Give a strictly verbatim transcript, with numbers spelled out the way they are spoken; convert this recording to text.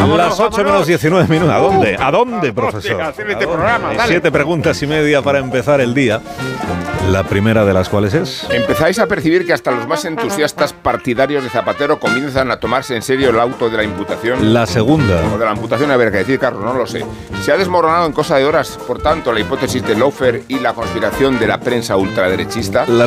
Vámonos, Las ocho vámonos. menos diecinueve minutos. ¿A dónde? ¿A dónde, profesor? Hacer este ¿A dónde? programa, dale. Siete preguntas y media para empezar el día. La primera de las cuales es... Empezáis a percibir que hasta los más entusiastas partidarios de Zapatero comienzan a tomarse en serio el auto de la imputación. La segunda. O de la amputación, a ver qué decir, Carlos, no lo sé. Se ha desmoronado en cosa de horas, por tanto, la hipótesis de Loeffler y la conspiración de la prensa ultraderechista. La